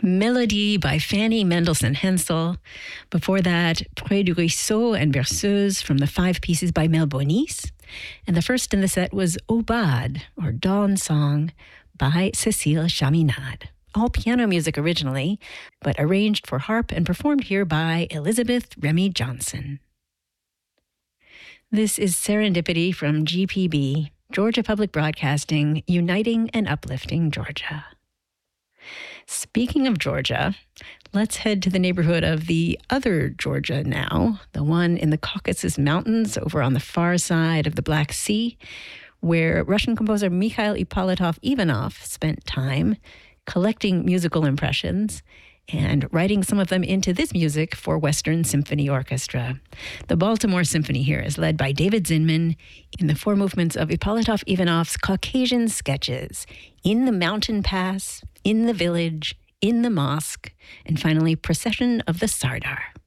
Melody by Fanny Mendelssohn Hensel. Before that, Près du Ruisseau and Berceuse from the Five Pieces by Mel Bonis. And the first in the set was Aubade, or Dawn Song, by Cécile Chaminade. All piano music originally, but arranged for harp and performed here by Elizabeth Remy Johnson. This is Serendipity from GPB, Georgia Public Broadcasting, uniting and uplifting Georgia. Speaking of Georgia, let's head to the neighborhood of the other Georgia now, the one in the Caucasus Mountains over on the far side of the Black Sea, where Russian composer Mikhail Ippolitov-Ivanov spent time collecting musical impressions and writing some of them into this music for Western Symphony Orchestra. The Baltimore Symphony here is led by David Zinman in the four movements of Ippolitov-Ivanov's Caucasian sketches, In the Mountain Pass, In the Village, In the Mosque, and finally Procession of the Sardar.